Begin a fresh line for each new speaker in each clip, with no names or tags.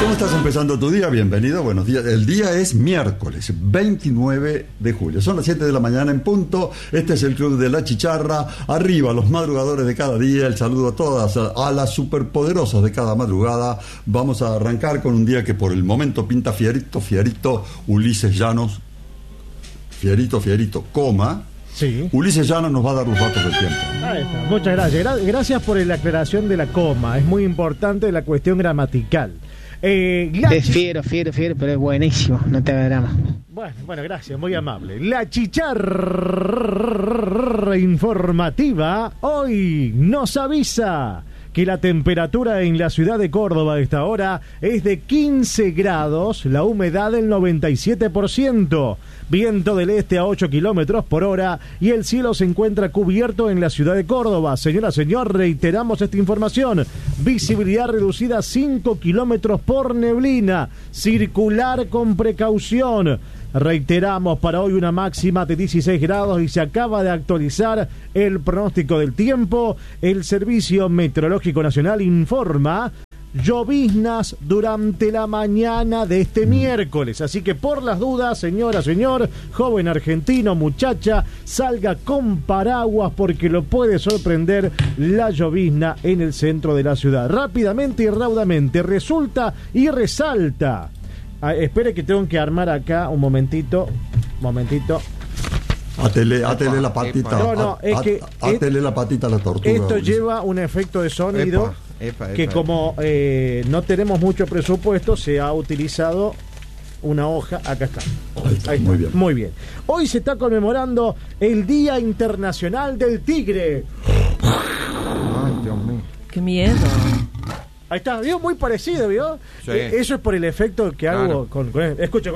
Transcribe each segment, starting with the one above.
¿Cómo estás empezando tu día? Bienvenido, buenos días. El día es miércoles 29 de julio. Son las 7 de la mañana en punto. Este es el Club de la Chicharra. Arriba, los madrugadores de cada día. El saludo a todas, a las superpoderosas de cada madrugada. Vamos a arrancar con un día que por el momento pinta fierito, Ulises Llanos. Fierito, coma.
Sí.
Ulises Llanos nos va a dar los datos del tiempo.
Ahí está. Muchas gracias. Gracias por la aclaración de la coma. Es muy importante la cuestión gramatical.
Es fiero, pero es buenísimo. No te hagas drama.
Bueno, gracias. Muy amable. La Chicharra informativa hoy nos avisa que la temperatura en la ciudad de Córdoba a esta hora es de 15 grados, la humedad del 97%, viento del este a 8 kilómetros por hora y el cielo se encuentra cubierto en la ciudad de Córdoba. Señora, señor, reiteramos esta información. Visibilidad reducida 5 kilómetros por neblina. Circular con precaución. Reiteramos, para hoy una máxima de 16 grados y se acaba de actualizar el pronóstico del tiempo. El Servicio Meteorológico Nacional informa lloviznas durante la mañana de este miércoles. Así que por las dudas, señora, señor, joven argentino, muchacha, salga con paraguas porque lo puede sorprender la llovizna en el centro de la ciudad. Rápidamente y raudamente resulta y resalta. Espere que tengo que armar acá un momentito.
Atele la patita.
No, es que
atele la patita a la tortuga.
Esto lleva un efecto de sonido que como no tenemos mucho presupuesto, se ha utilizado una hoja. Acá está. Ahí está. Muy bien. Hoy se está conmemorando el Día Internacional del Tigre.
Ay, Dios mío.
Qué miedo.
Ahí está, ¿vio? Muy parecido, ¿vio?
Sí.
Eso es por el efecto que hago con escucha.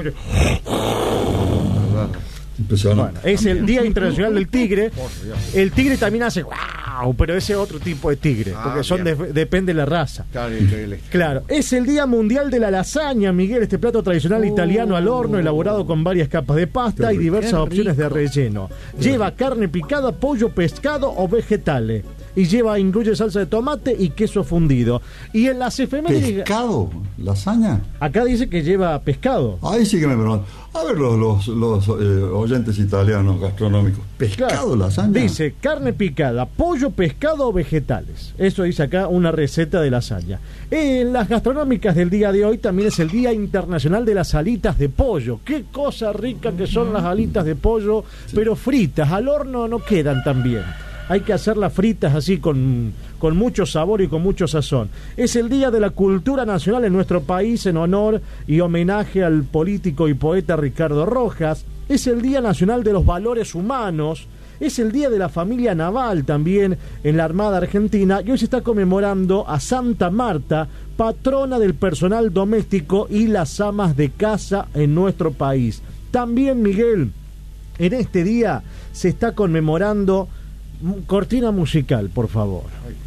Impresionante.
Bueno, es el Día Internacional del Tigre. El tigre también hace wow, pero ese es otro tipo de tigre, porque son depende de la raza. Claro, es el Día Mundial de la Lasaña, Miguel, este plato tradicional italiano al horno, elaborado con varias capas de pasta y diversas opciones de relleno. Lleva carne picada, pollo, pescado o vegetales. Y incluye salsa de tomate y queso fundido. Y en las efemérides...
¿Pescado? ¿Lasaña?
Acá dice que lleva pescado.
Ahí sí que me preguntan. A ver los oyentes italianos gastronómicos. ¿Pescado, claro, lasaña?
Dice carne picada, pollo, pescado o vegetales. Eso dice acá una receta de lasaña. En las gastronómicas del día de hoy también es el Día Internacional de las Alitas de Pollo. Qué cosa rica que son las alitas de pollo, sí. Pero fritas, al horno no quedan tan bien. Hay que hacerlas fritas así con mucho sabor y con mucho sazón. Es el Día de la Cultura Nacional en nuestro país en honor y homenaje al político y poeta Ricardo Rojas. Es el Día Nacional de los Valores Humanos. Es el Día de la Familia Naval también en la Armada Argentina. Y hoy se está conmemorando a Santa Marta, patrona del personal doméstico y las amas de casa en nuestro país. También, Miguel, en este día se está conmemorando... Cortina musical, por favor.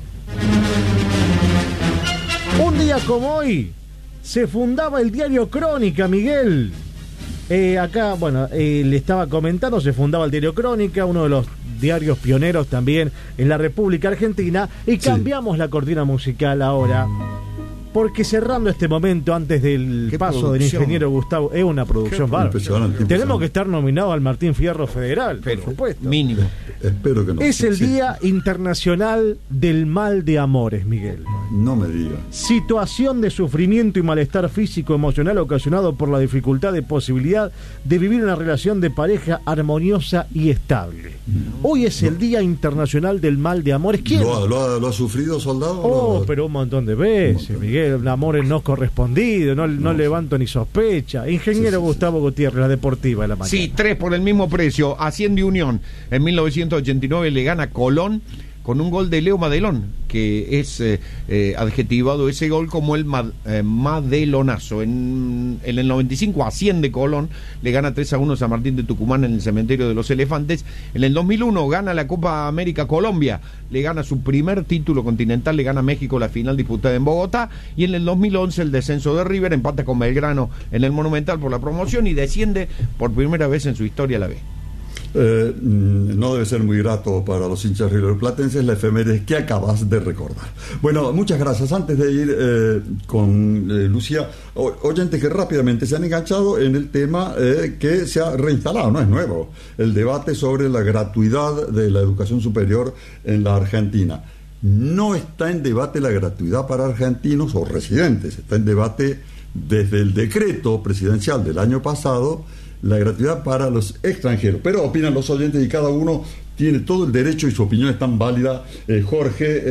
Un día como hoy se fundaba el diario Crónica, Miguel. Acá, le estaba comentando, se fundaba el diario Crónica, uno de los diarios pioneros también en la República Argentina. Y cambiamos la cortina musical ahora. Porque cerrando este momento antes del paso del ingeniero Gustavo, es una producción bárbara. Tenemos que estar nominados al Martín Fierro Federal, por supuesto.
Mínimo.
Espero que no.
Es el Día Internacional del Mal de Amores, Miguel.
No me digas.
Situación de sufrimiento y malestar físico emocional ocasionado por la dificultad de posibilidad de vivir una relación de pareja armoniosa y estable. Hoy es el Día Internacional del Mal de Amores. ¿Quién?
¿Lo ha sufrido, soldado?
Pero un montón de veces, Miguel. Amores no correspondidos, no levanto ni sospecha. Ingeniero Gustavo Gutiérrez, la deportiva de la mañana.
Sí, 3 por el mismo precio. Hacienda Unión en 1989 le gana Colón con un gol de Leo Madelón, que es adjetivado ese gol como el Madelonazo. En el 95 asciende Colón, le gana 3-1 San Martín de Tucumán en el Cementerio de los Elefantes. En el 2001 gana la Copa América Colombia, le gana su primer título continental, le gana México la final disputada en Bogotá. Y en el 2011 el descenso de River, empata con Belgrano en el Monumental por la promoción y desciende por primera vez en su historia a la B.
no debe ser muy grato para los hinchas riverplatenses la efeméride que acabas de recordar. Bueno, muchas gracias. Antes de ir con Lucía, oyentes que rápidamente se han enganchado en el tema que se ha reinstalado, no es nuevo, el debate sobre la gratuidad de la educación superior en la Argentina. No está en debate la gratuidad para argentinos o residentes, está en debate desde el decreto presidencial del año pasado la gratuidad para los extranjeros. Pero opinan los oyentes y cada uno tiene todo el derecho y su opinión es tan válida. Jorge,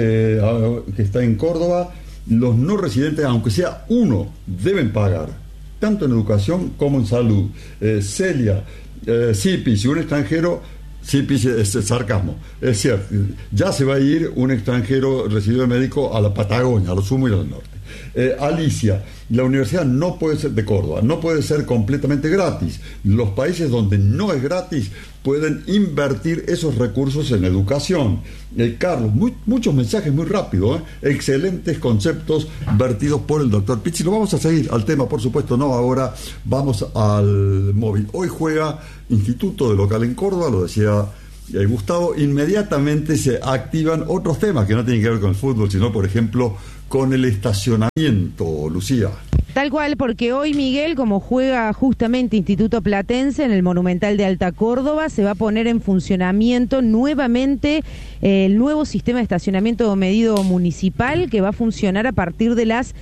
que está en Córdoba, los no residentes, aunque sea uno, deben pagar, tanto en educación como en salud. Celia, Sipi, si un extranjero... Sí, es sarcasmo, es cierto, ya se va a ir un extranjero recibido de médico a la Patagonia, a lo sumo y al norte. Alicia, la universidad no puede ser de Córdoba, no puede ser completamente gratis. Los países donde no es gratis pueden invertir esos recursos en educación. Carlos, muchos mensajes muy rápido, excelentes conceptos vertidos por el doctor Pizzi. Lo vamos a seguir al tema, por supuesto, no ahora. Vamos al móvil. Hoy juega Instituto de local en Córdoba, lo decía Gustavo. Inmediatamente se activan otros temas que no tienen que ver con el fútbol, sino, por ejemplo, con el estacionamiento, Lucía.
Tal cual, porque hoy, Miguel, como juega justamente Instituto Platense en el Monumental de Alta Córdoba, se va a poner en funcionamiento nuevamente el nuevo sistema de estacionamiento medido municipal, que va a funcionar a partir de las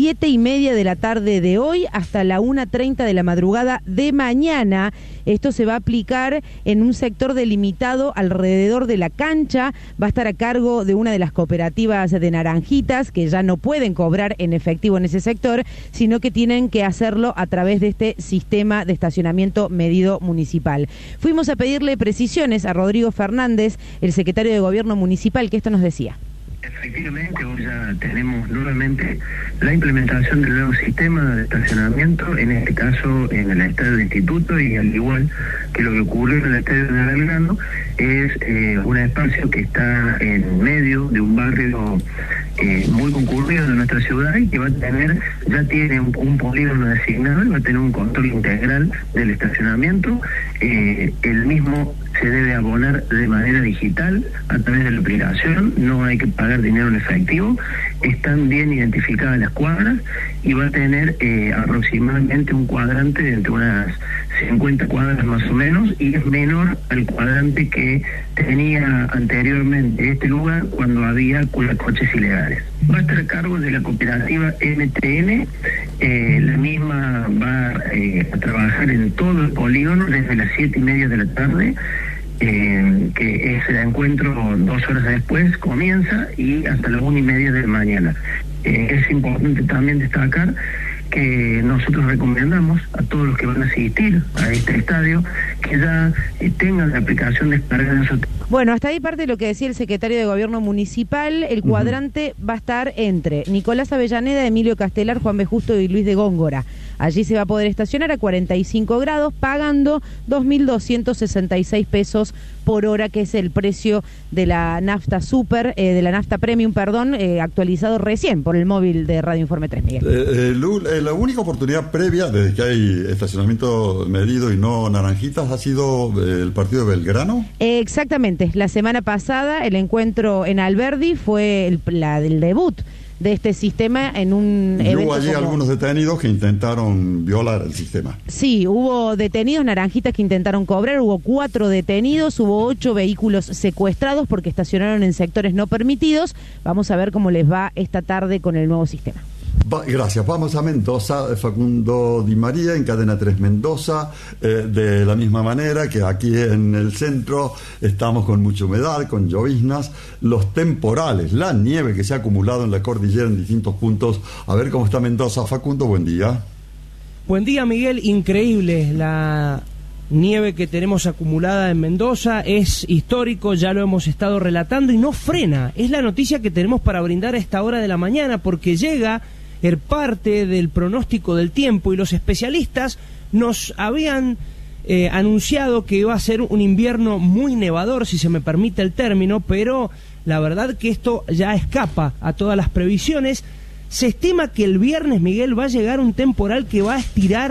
7:30 de la tarde de hoy hasta la 1:30 de la madrugada de mañana. Esto se va a aplicar en un sector delimitado alrededor de la cancha. Va a estar a cargo de una de las cooperativas de Naranjitas, que ya no pueden cobrar en efectivo en ese sector, sino que tienen que hacerlo a través de este sistema de estacionamiento medido municipal. Fuimos a pedirle precisiones a Rodrigo Fernández, el secretario de Gobierno Municipal, que esto nos decía.
Efectivamente, hoy ya tenemos nuevamente la implementación del nuevo sistema de estacionamiento, en este caso en el estadio de Instituto, y al igual que lo que ocurrió en el estadio de Belgrano, es un espacio que está en medio de un barrio muy concurrido de nuestra ciudad y que va a tener, ya tiene un polígono designado y va a tener un control integral del estacionamiento. El mismo se debe abonar de manera digital a través de la aplicación, no hay que pagar dinero en efectivo, están bien identificadas las cuadras y va a tener aproximadamente un cuadrante de entre unas 50 cuadras más o menos, y es menor al cuadrante que tenía anteriormente este lugar cuando había coches ilegales. Va a estar a cargo de la cooperativa MTN, la misma va a trabajar en todo el polígono desde las 7:30 de la tarde, que es el encuentro 2 horas después comienza y hasta las 1:30 de la mañana. Es importante también destacar que nosotros recomendamos a todos los que van a asistir a este estadio que ya tengan la aplicación descargada en su...
Bueno, hasta ahí parte de lo que decía el secretario de Gobierno Municipal. El cuadrante va a estar entre Nicolás Avellaneda, Emilio Castelar, Juan B. Justo y Luis de Góngora. Allí se va a poder estacionar a 45 grados, pagando 2.266 pesos por hora, que es el precio de la nafta de la nafta premium, actualizado recién por el móvil de Radio Informe 3, Miguel.
La única oportunidad previa, desde que hay estacionamiento medido y no naranjitas, ha sido el partido de Belgrano.
Exactamente. La semana pasada el encuentro en Alberdi fue el debut de este sistema en un evento.
Hubo allí algunos detenidos que intentaron violar el sistema.
Sí, hubo detenidos, naranjitas que intentaron cobrar, hubo 4 detenidos, hubo 8 vehículos secuestrados porque estacionaron en sectores no permitidos. Vamos a ver cómo les va esta tarde con el nuevo sistema.
Gracias. Vamos a Mendoza. Facundo Di María en Cadena 3 Mendoza. De la misma manera que aquí en el centro estamos con mucha humedad, con lloviznas, los temporales, la nieve que se ha acumulado en la cordillera en distintos puntos. A ver cómo está Mendoza. Facundo, buen día.
Buen día, Miguel. Increíble la nieve que tenemos acumulada en Mendoza, es histórico, ya lo hemos estado relatando y no frena. Es la noticia que tenemos para brindar a esta hora de la mañana, porque llega el parte del pronóstico del tiempo y los especialistas nos habían anunciado que iba a ser un invierno muy nevador, si se me permite el término, pero la verdad que esto ya escapa a todas las previsiones. Se estima que el viernes, Miguel, va a llegar un temporal que va a estirar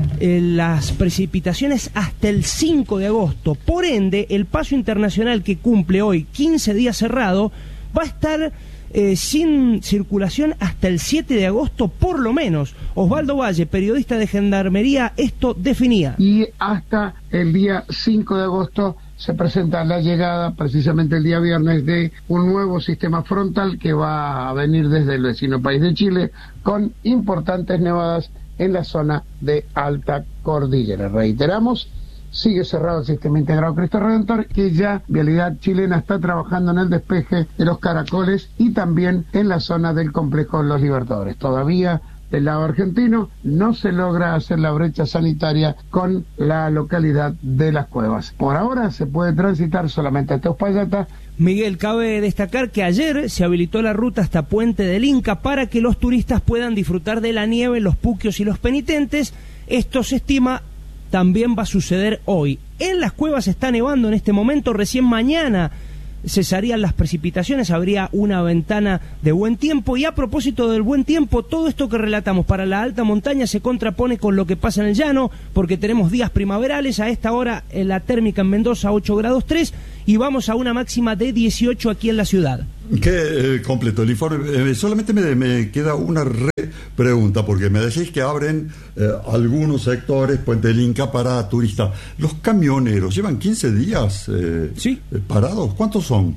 las precipitaciones hasta el 5 de agosto. Por ende, el paso internacional que cumple hoy 15 días cerrado va a estar sin circulación hasta el 7 de agosto por lo menos. Osvaldo Valle, periodista de Gendarmería, esto definía.
Y hasta el día 5 de agosto se presenta la llegada, precisamente el día viernes, de un nuevo sistema frontal que va a venir desde el vecino país de Chile, con importantes nevadas en la zona de Alta Cordillera. Reiteramos, sigue cerrado el sistema integrado Cristo Redentor, que ya Vialidad Chilena está trabajando en el despeje de los Caracoles y también en la zona del complejo Los Libertadores. Todavía del lado argentino no se logra hacer la brecha sanitaria con la localidad de Las Cuevas. Por ahora se puede transitar solamente hasta Uspallata.
Miguel, cabe destacar que ayer se habilitó la ruta hasta Puente del Inca para que los turistas puedan disfrutar de la nieve, los puquios y los penitentes. Esto se estima también va a suceder hoy. En Las Cuevas está nevando en este momento, recién mañana cesarían las precipitaciones, habría una ventana de buen tiempo. Y a propósito del buen tiempo, todo esto que relatamos para la alta montaña se contrapone con lo que pasa en el llano, porque tenemos días primaverales. A esta hora la térmica en Mendoza 8 grados 3 y vamos a una máxima de 18 aquí en la ciudad.
Qué completo el informe. Solamente me queda una pregunta, porque me decís que abren algunos sectores, Puente del Inca, para turistas. ¿Los camioneros llevan 15 días
sí,
parados? ¿Cuántos son?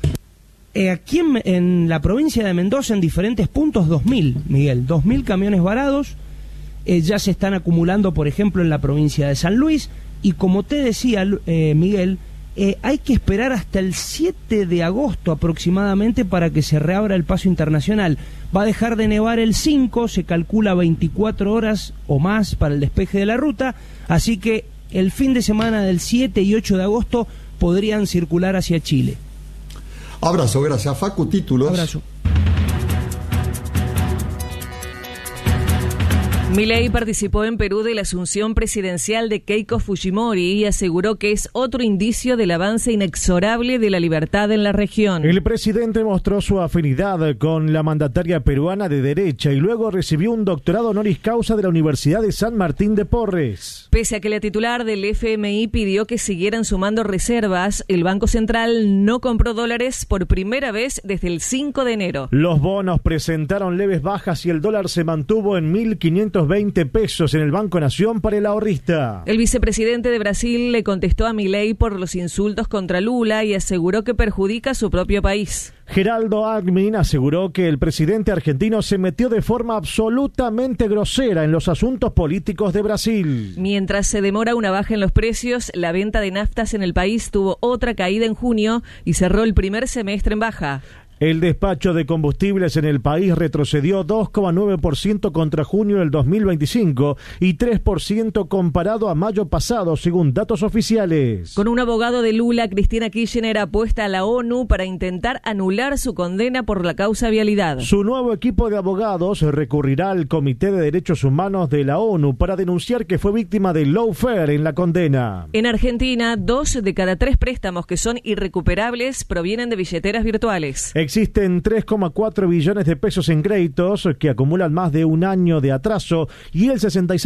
Aquí en la provincia de Mendoza, en diferentes puntos, 2.000, Miguel. 2.000 camiones varados. Ya se están acumulando, por ejemplo, en la provincia de San Luis. Y como te decía, Miguel, hay que esperar hasta el 7 de agosto aproximadamente para que se reabra el paso internacional. Va a dejar de nevar el 5, se calcula 24 horas o más para el despeje de la ruta, así que el fin de semana del 7 y 8 de agosto podrían circular hacia Chile.
Abrazo, gracias. Facu, títulos.
Abrazo.
Milei participó en Perú de la asunción presidencial de Keiko Fujimori y aseguró que es otro indicio del avance inexorable de la libertad en la región.
El presidente mostró su afinidad con la mandataria peruana de derecha y luego recibió un doctorado honoris causa de la Universidad de San Martín de Porres.
Pese a que la titular del FMI pidió que siguieran sumando reservas, el Banco Central no compró dólares por primera vez desde el 5 de enero.
Los bonos presentaron leves bajas y el dólar se mantuvo en 1.520 pesos en el Banco Nación para el ahorrista.
El vicepresidente de Brasil le contestó a Milei por los insultos contra Lula y aseguró que perjudica a su propio país.
Geraldo Alckmin aseguró que el presidente argentino se metió de forma absolutamente grosera en los asuntos políticos de Brasil.
Mientras se demora una baja en los precios, la venta de naftas en el país tuvo otra caída en junio y cerró el primer semestre en baja.
El despacho de combustibles en el país retrocedió 2,9% contra junio del 2025 y 3% comparado a mayo pasado, según datos oficiales.
Con un abogado de Lula, Cristina Kirchner apuesta a la ONU para intentar anular su condena por la causa vialidad.
Su nuevo equipo de abogados recurrirá al Comité de Derechos Humanos de la ONU para denunciar que fue víctima de lawfare en la condena.
En Argentina, 2 de cada 3 préstamos que son irrecuperables provienen de billeteras virtuales.
Existen 3,4 billones de pesos en créditos que acumulan más de un año de atraso y el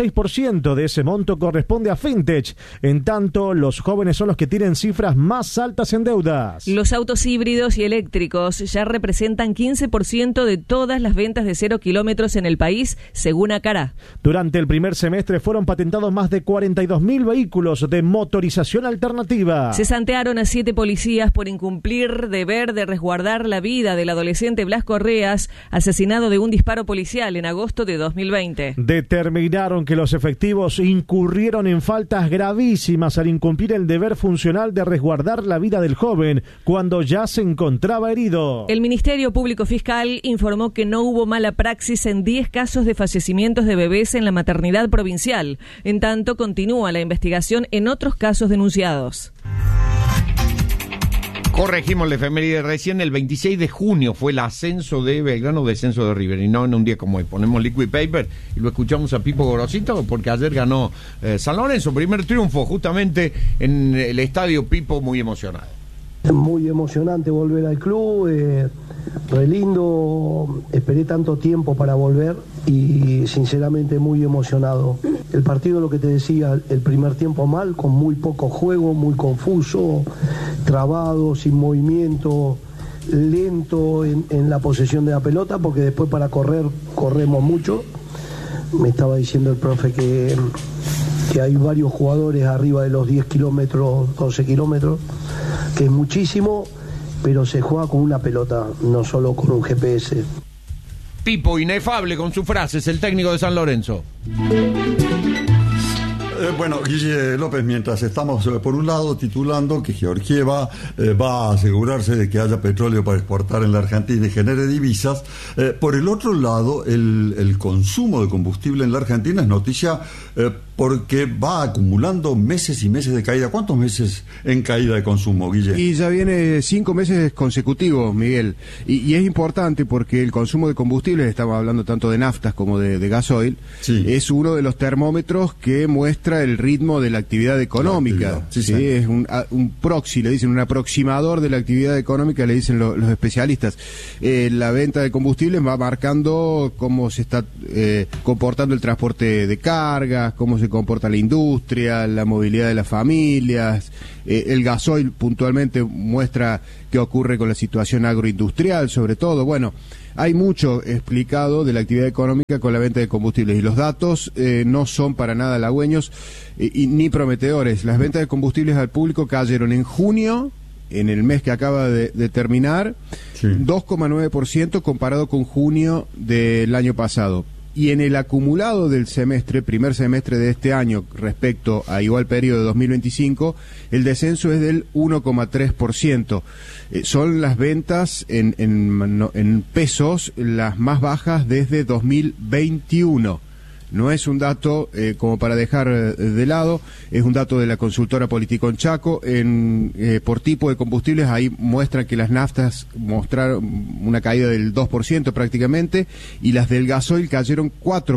66% de ese monto corresponde a fintech. En tanto, los jóvenes son los que tienen cifras más altas en deudas.
Los autos híbridos y eléctricos ya representan 15% de todas las ventas de 0 kilómetros en el país, según Acará.
Durante el primer semestre fueron patentados más de 42.000 vehículos de motorización alternativa.
Se santearon a 7 policías por incumplir deber de resguardar la vida del adolescente Blas Correas, asesinado de un disparo policial en agosto de 2020.
Determinaron que los efectivos incurrieron en faltas gravísimas al incumplir el deber funcional de resguardar la vida del joven cuando ya se encontraba herido.
El Ministerio Público Fiscal informó que no hubo mala praxis en 10 casos de fallecimientos de bebés en la maternidad provincial. En tanto, continúa la investigación en otros casos denunciados.
Corregimos la efeméride recién, el 26 de junio fue el ascenso de Belgrano, descenso de River, y no en un día como hoy. Ponemos liquid paper y lo escuchamos a Pipo Gorosito, porque ayer ganó San Lorenzo, primer triunfo justamente en el estadio. Pipo, muy emocionado.
Muy emocionante volver al club, re lindo, esperé tanto tiempo para volver y sinceramente muy emocionado. El partido, lo que te decía, el primer tiempo mal, con muy poco juego, muy confuso, trabado, sin movimiento, lento en la posesión de la pelota, porque después para correr, corremos mucho. Me estaba diciendo el profe que hay varios jugadores arriba de los 10 kilómetros, 12 kilómetros, que es muchísimo, pero se juega con una pelota, no solo con un GPS.
Tipo inefable con sus frases, el técnico de San Lorenzo.
Bueno, Guille López, mientras estamos por un lado titulando que Georgieva va a asegurarse de que haya petróleo para exportar en la Argentina y genere divisas, por el otro lado el consumo de combustible en la Argentina es noticia porque va acumulando meses y meses de caída. ¿Cuántos meses en caída de consumo, Guille?
Y ya viene 5 meses consecutivos, Miguel, y es importante porque el consumo de combustibles, estamos hablando tanto de naftas como de gasoil, sí, es uno de los termómetros que muestra el ritmo de la actividad económica. Sí, es un proxy, le dicen, un aproximador de la actividad económica, le dicen los especialistas. La venta de combustibles va marcando cómo se está comportando el transporte de cargas, cómo se comporta la industria, la movilidad de las familias. El gasoil puntualmente muestra qué ocurre con la situación agroindustrial, sobre todo. Bueno, hay mucho explicado de la actividad económica con la venta de combustibles y los datos no son para nada halagüeños ni prometedores. Las ventas de combustibles al público cayeron en junio, en el mes que acaba de terminar, sí, 2,9% comparado con junio del año pasado. Y en el acumulado del primer semestre de este año respecto a igual periodo de 2025, el descenso es del 1,3%. Son las ventas en pesos las más bajas desde 2021. No es un dato como para dejar de lado, es un dato de la consultora Politicón Chaco. Por tipo de combustibles, ahí muestra que las naftas mostraron una caída del 2% prácticamente, y las del gasoil cayeron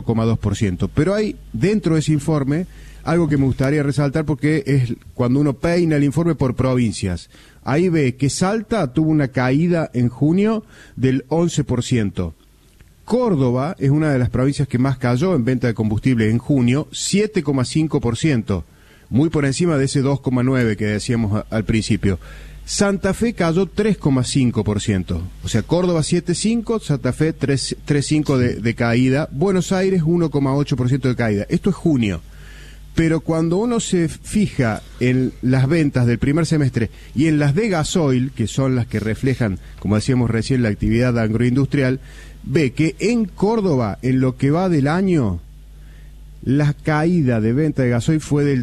4,2%. Pero hay, dentro de ese informe, algo que me gustaría resaltar, porque es cuando uno peina el informe por provincias. Ahí ve que Salta tuvo una caída en junio del 11%. Córdoba es una de las provincias que más cayó en venta de combustible en junio, 7,5%, muy por encima de ese 2,9% que decíamos al principio. Santa Fe cayó 3,5%, o sea, Córdoba 7,5%, Santa Fe 3,5% de caída, Buenos Aires 1,8% de caída. Esto es junio. Pero cuando uno se fija en las ventas del primer semestre y en las de gasoil, que son las que reflejan, como decíamos recién, la actividad agroindustrial, ve que en Córdoba, en lo que va del año, la caída de venta de gasoil fue del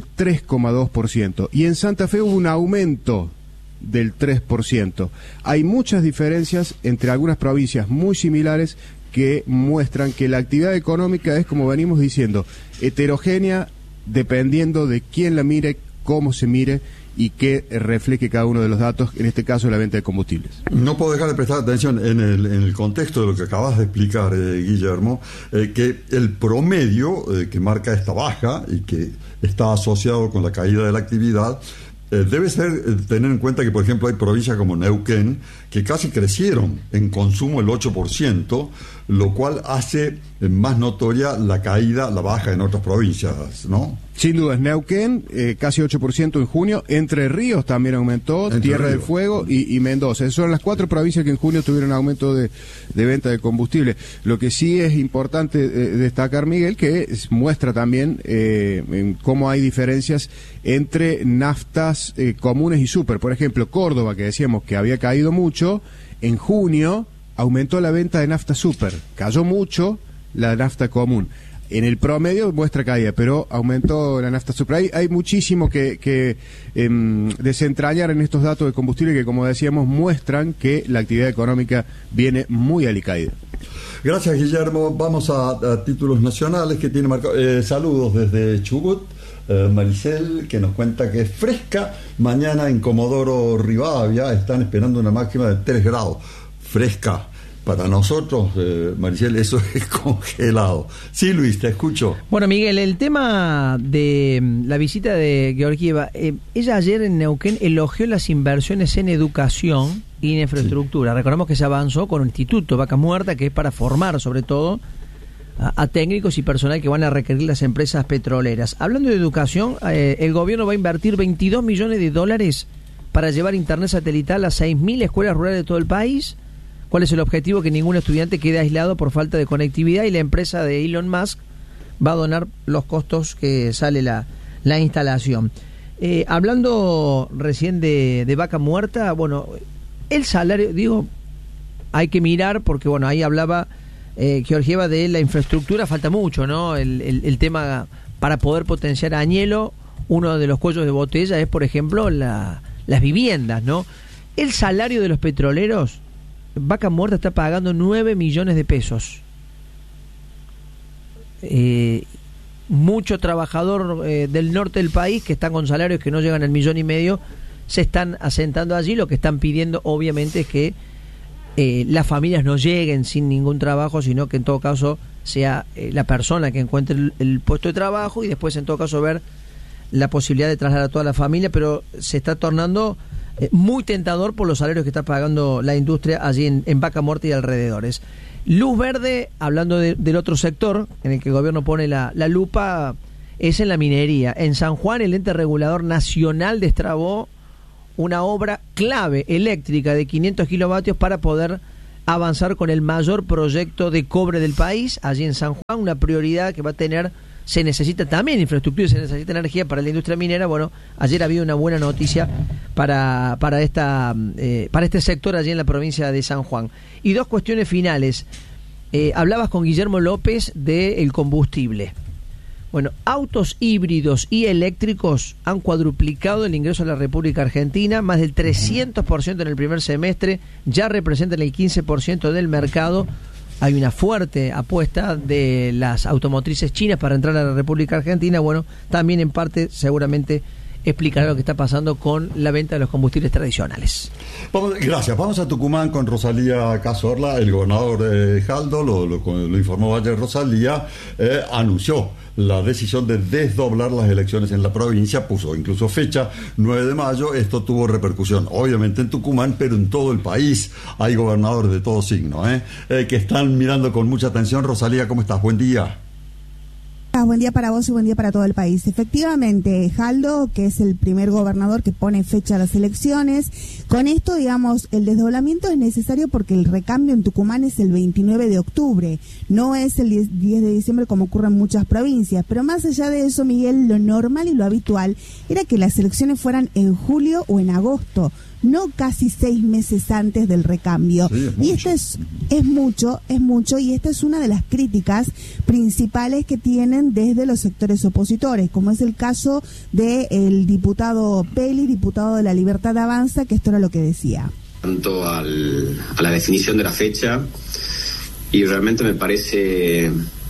3,2%. Y en Santa Fe hubo un aumento del 3%. Hay muchas diferencias entre algunas provincias muy similares que muestran que la actividad económica es, como venimos diciendo, heterogénea, dependiendo de quién la mire, cómo se mire y qué refleje cada uno de los datos, en este caso la venta de combustibles.
No puedo dejar de prestar atención en el contexto de lo que acabas de explicar, Guillermo, que el promedio que marca esta baja y que está asociado con la caída de la actividad debe ser tener en cuenta que, por ejemplo, hay provincias como Neuquén que casi crecieron en consumo el 8%, lo cual hace más notoria la caída, la baja en otras provincias, ¿no?
Sin duda, Neuquén, casi 8% en junio. Entre Ríos también aumentó, Tierra del Fuego y Mendoza. Esas son las 4 provincias que en junio tuvieron aumento de venta de combustible. Lo que sí es importante destacar, Miguel, que muestra también cómo hay diferencias entre naftas comunes y super. Por ejemplo, Córdoba, que decíamos que había caído mucho, en junio aumentó la venta de nafta super. Cayó mucho la nafta común. En el promedio muestra caída, pero aumentó la nafta super. Hay muchísimo que desentrañar en estos datos de combustible que, como decíamos, muestran que la actividad económica viene muy alicaída.
Gracias, Guillermo. Vamos a títulos nacionales que tiene marcado. Saludos desde Chubut. Maricel, que nos cuenta que es fresca. Mañana en Comodoro Rivadavia están esperando una máxima de 3 grados. Fresca. Para nosotros, Maricel, eso es congelado. Sí, Luis, te escucho.
Bueno, Miguel, el tema de la visita de Georgieva, ella ayer en Neuquén elogió las inversiones en educación y en infraestructura. Sí. Recordemos que se avanzó con un instituto, Vaca Muerta, que es para formar sobre todo a técnicos y personal que van a requerir las empresas petroleras. Hablando de educación, el gobierno va a invertir $22 millones para llevar internet satelital a 6.000 escuelas rurales de todo el país. ¿Cuál es el objetivo? Que ningún estudiante quede aislado por falta de conectividad, y la empresa de Elon Musk va a donar los costos que sale la instalación. Hablando recién de Vaca Muerta, bueno, el salario, digo, hay que mirar porque, bueno, ahí hablaba Georgieva de la infraestructura, falta mucho, ¿no? El tema para poder potenciar a Añelo, uno de los cuellos de botella es, por ejemplo, las viviendas, ¿no? El salario de los petroleros, Vaca Muerta está pagando 9 millones de pesos. Mucho trabajador del norte del país que están con salarios que no llegan al 1,5 millones se están asentando allí. Lo que están pidiendo obviamente es que las familias no lleguen sin ningún trabajo, sino que en todo caso sea la persona que encuentre el puesto de trabajo, y después en todo caso ver la posibilidad de trasladar a toda la familia, pero se está tornando muy tentador por los salarios que está pagando la industria allí en Vaca Muerta y alrededores. Luz verde, hablando del otro sector en el que el gobierno pone la lupa, es en la minería. En San Juan, el ente regulador nacional destrabó una obra clave eléctrica de 500 kilovatios para poder avanzar con el mayor proyecto de cobre del país. Allí en San Juan, una prioridad que va a tener, se necesita también infraestructura y se necesita energía para la industria minera. Bueno, ayer había una buena noticia para este sector allí en la provincia de San Juan. Y dos cuestiones finales. Hablabas con Guillermo López del combustible. Bueno, autos híbridos y eléctricos han cuadruplicado el ingreso a la República Argentina, más del 300% en el primer semestre, ya representan el 15% del mercado. Hay una fuerte apuesta de las automotrices chinas para entrar a la República Argentina. Bueno, también en parte seguramente explicará lo que está pasando con la venta de los combustibles tradicionales.
Gracias. Vamos a Tucumán con Rosalía Cazorla. El gobernador Jaldo, lo informó ayer Rosalía, anunció la decisión de desdoblar las elecciones en la provincia, puso incluso fecha, 9 de mayo. Esto tuvo repercusión, obviamente, en Tucumán, pero en todo el país. Hay gobernadores de todo signo, que están mirando con mucha atención. Rosalía, ¿cómo estás? Buen día.
Buen día para vos y buen día para todo el país. Efectivamente, Jaldo, que es el primer gobernador que pone fecha a las elecciones, con esto, digamos, el desdoblamiento es necesario porque el recambio en Tucumán es el 29 de octubre, no es el 10 de diciembre como ocurre en muchas provincias. Pero más allá de eso, Miguel, lo normal y lo habitual era que las elecciones fueran en julio o en agosto, no casi 6 meses antes del recambio. Sí, y esto es mucho, y esta es una de las críticas principales que tienen desde los sectores opositores, como es el caso del diputado Peli, diputado de La Libertad Avanza, que esto era lo que decía.
Tanto a la definición de la fecha, y realmente me parece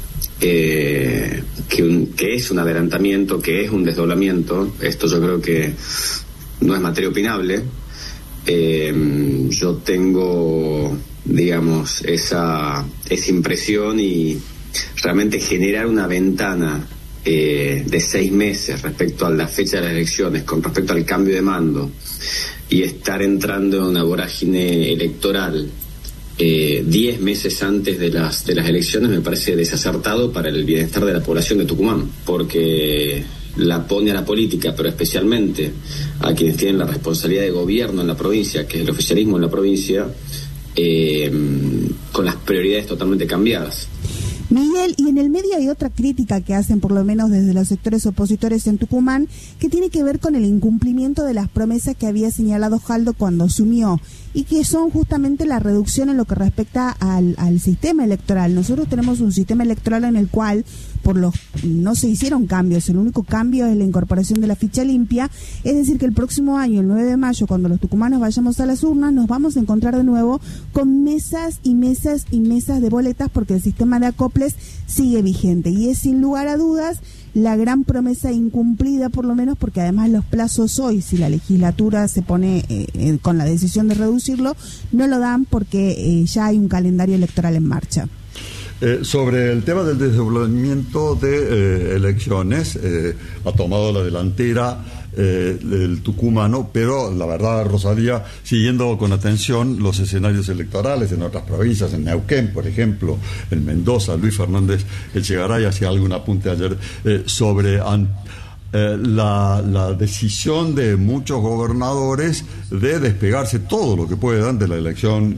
que es un adelantamiento, que es un desdoblamiento. Esto yo creo que no es materia opinable. Yo tengo, digamos, esa impresión, y realmente generar una ventana de 6 meses respecto a la fecha de las elecciones, con respecto al cambio de mando, y estar entrando en una vorágine electoral 10 meses antes de las elecciones, me parece desacertado para el bienestar de la población de Tucumán, porque la pone a la política, pero especialmente a quienes tienen la responsabilidad de gobierno en la provincia, que es el oficialismo en la provincia, con las prioridades totalmente cambiadas.
Miguel, y en el medio hay otra crítica que hacen, por lo menos desde los sectores opositores en Tucumán, que tiene que ver con el incumplimiento de las promesas que había señalado Jaldo cuando asumió, y que son justamente la reducción en lo que respecta al sistema electoral. Nosotros tenemos un sistema electoral en el cual no se hicieron cambios, el único cambio es la incorporación de la ficha limpia, es decir que el próximo año, el 9 de mayo, cuando los tucumanos vayamos a las urnas, nos vamos a encontrar de nuevo con mesas y mesas y mesas de boletas, porque el sistema de acoples sigue vigente, y es sin lugar a dudas la gran promesa incumplida, por lo menos porque además los plazos hoy, si la legislatura se pone con la decisión de reducirlo, no lo dan porque ya hay un calendario electoral en marcha.
Sobre el tema del desdoblamiento de elecciones, ha tomado la delantera el tucumano, pero la verdad, Rosalía, siguiendo con atención los escenarios electorales en otras provincias, en Neuquén, por ejemplo, en Mendoza, Luis Fernández Echegaray hacía algún apunte ayer sobre la decisión de muchos gobernadores de despegarse todo lo que puedan de la elección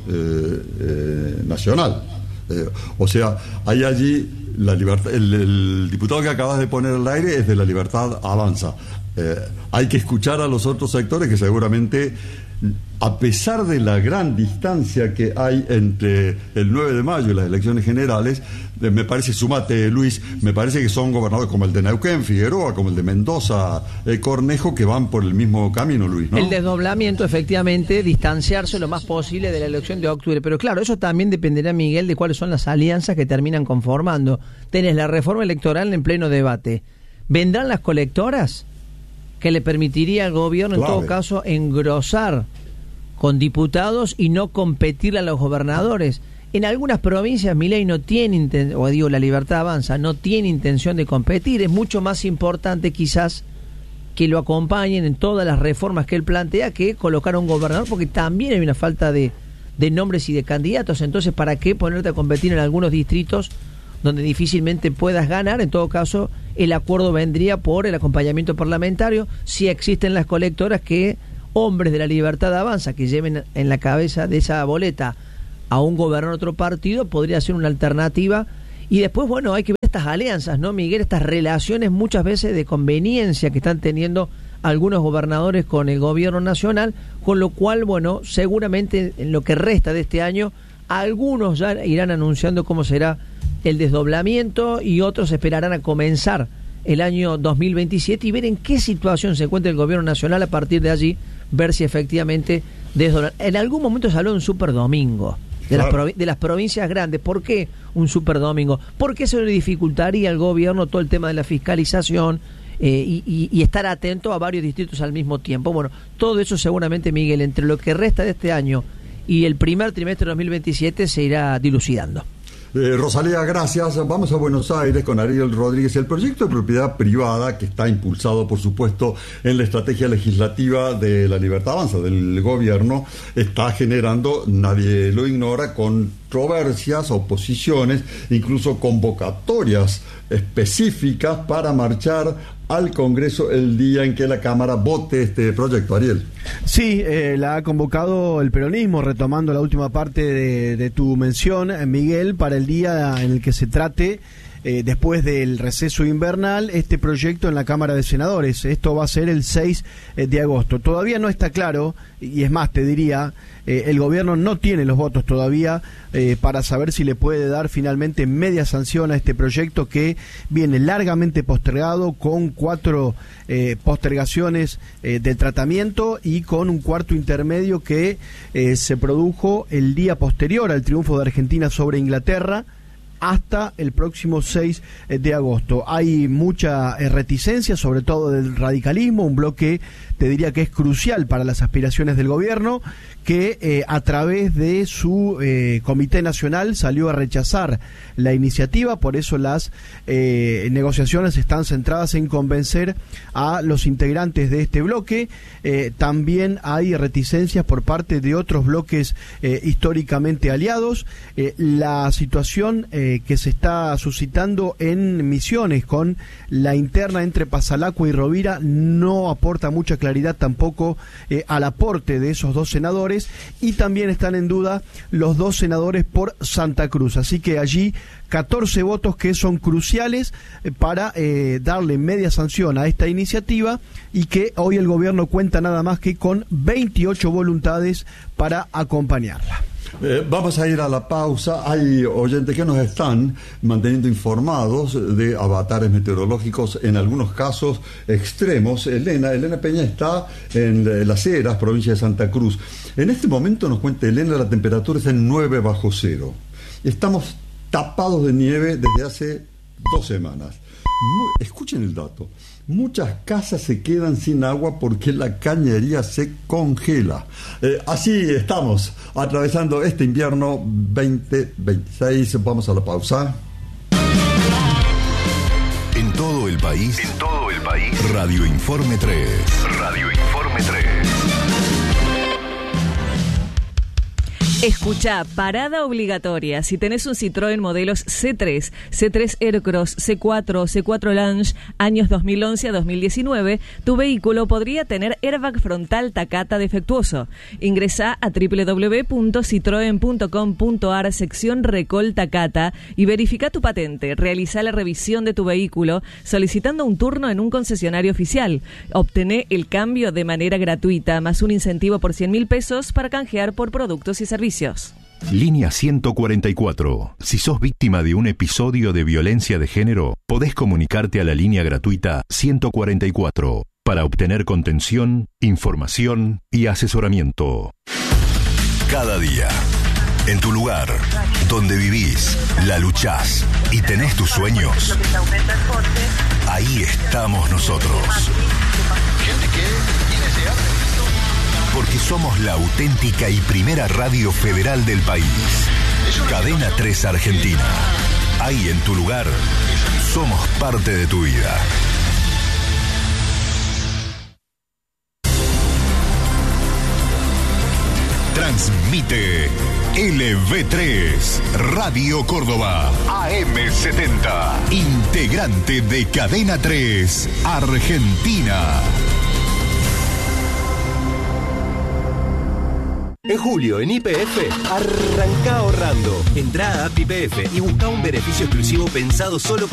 nacional. O sea, hay allí la libertad. El diputado que acabas de poner al aire es de La Libertad Avanza. Hay que escuchar a los otros sectores que seguramente, a pesar de la gran distancia que hay entre el 9 de mayo y las elecciones generales, me parece, sumate Luis, me parece que son gobernadores como el de Neuquén, Figueroa, como el de Mendoza, Cornejo, que van por el mismo camino, Luis, ¿no?
El desdoblamiento, efectivamente, distanciarse lo más posible de la elección de octubre. Pero claro, eso también dependerá, Miguel, de cuáles son las alianzas que terminan conformando. Tenés la reforma electoral en pleno debate. ¿Vendrán las colectoras? Que le permitiría al gobierno, en todo caso, engrosar con diputados y no competirle a los gobernadores. En algunas provincias Milei no tiene, La Libertad Avanza, no tiene intención de competir. Es mucho más importante quizás que lo acompañen en todas las reformas que él plantea que colocar a un gobernador, porque también hay una falta de nombres y de candidatos. Entonces, ¿para qué ponerte a competir en algunos distritos donde difícilmente puedas ganar? En todo caso, el acuerdo vendría por el acompañamiento parlamentario. Si existen las colectoras, que hombres de La Libertad Avanza que lleven en la cabeza de esa boleta a un gobernador de otro partido podría ser una alternativa. Y después, bueno, hay que ver estas alianzas, ¿no, Miguel? Estas relaciones muchas veces de conveniencia que están teniendo algunos gobernadores con el gobierno nacional, con lo cual, bueno, seguramente en lo que resta de este año, algunos ya irán anunciando cómo será el desdoblamiento y otros esperarán a comenzar el año 2027 y ver en qué situación se encuentra el gobierno nacional. A partir de allí, ver si efectivamente desdoblan. En algún momento se habló de un superdomingo de las provincias grandes. ¿Por qué un superdomingo? Porque eso le dificultaría al gobierno todo el tema de la fiscalización y estar atento a varios distritos al mismo tiempo. Bueno, todo eso seguramente, Miguel, entre lo que resta de este año y el primer trimestre de 2027 se irá dilucidando.
Rosalía, gracias. Vamos a Buenos Aires con Ariel Rodríguez. El proyecto de propiedad privada, que está impulsado, por supuesto, en la estrategia legislativa de La Libertad Avanza, del gobierno, está generando, nadie lo ignora, controversias, oposiciones, incluso convocatorias específicas para marchar al Congreso el día en que la Cámara vote este proyecto. Ariel.
Sí, la ha convocado el peronismo, retomando la última parte de tu mención, Miguel, para el día en el que se trate, después del receso invernal, este proyecto en la Cámara de Senadores. Esto va a ser el 6 de agosto. Todavía no está claro, y es más, te diría, el gobierno no tiene los votos todavía para saber si le puede dar finalmente media sanción a este proyecto, que viene largamente postergado, con 4 postergaciones del tratamiento y con un cuarto intermedio que se produjo el día posterior al triunfo de Argentina sobre Inglaterra, hasta el próximo 6 de agosto. Hay mucha reticencia, sobre todo del radicalismo, un bloque, te diría, que es crucial para las aspiraciones del gobierno, que a través de su Comité Nacional salió a rechazar la iniciativa. Por eso las negociaciones están centradas en convencer a los integrantes de este bloque. También hay reticencias por parte de otros bloques históricamente aliados. La situación que se está suscitando en Misiones con la interna entre Pasalacua y Rovira no aporta mucha claridad tampoco al aporte de esos 2 senadores, y también están en duda los 2 senadores por Santa Cruz. Así que allí 14 votos que son cruciales para darle media sanción a esta iniciativa, y que hoy el gobierno cuenta nada más que con 28 voluntades para acompañarla.
Vamos a ir a la pausa. Hay oyentes que nos están manteniendo informados de avatares meteorológicos, en algunos casos extremos. Elena Peña está en Las Heras, provincia de Santa Cruz. En este momento, nos cuenta Elena, la temperatura está en 9 bajo cero. Estamos tapados de nieve desde hace 2 semanas. Escuchen el dato. Muchas casas se quedan sin agua porque la cañería se congela. Así estamos atravesando este invierno 2026. Vamos a la pausa.
En todo todo el país. Radio Informe 3. Radio Informe 3.
Escucha, parada obligatoria. Si tenés un Citroën modelos C3, C3 Aircross, C4 o C4 Lounge, años 2011 a 2019, tu vehículo podría tener airbag frontal Takata defectuoso. Ingresá a www.citroen.com.ar, sección Recol Takata, y verifica tu patente. Realizá la revisión de tu vehículo solicitando un turno en un concesionario oficial. Obtené el cambio de manera gratuita, más un incentivo por 100.000 pesos para canjear por productos y servicios.
Línea 144. Si sos víctima de un episodio de violencia de género, podés comunicarte a la línea gratuita 144 para obtener contención, información y asesoramiento. Cada día, en tu lugar, donde vivís, la luchás y tenés tus sueños, ahí estamos nosotros. Porque somos la auténtica y primera radio federal del país. Cadena 3 Argentina. Ahí en tu lugar, somos parte de tu vida. Transmite LV3, Radio Córdoba, AM70. Integrante de Cadena 3 Argentina.
En julio, en YPF, arranca ahorrando. Entrá a app YPF y busca un beneficio exclusivo pensado solo para